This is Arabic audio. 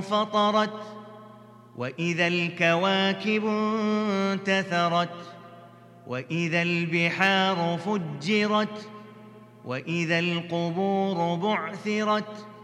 فطرت وإذا الكواكب انتثرت وإذا البحار فجرت وإذا القبور بعثرت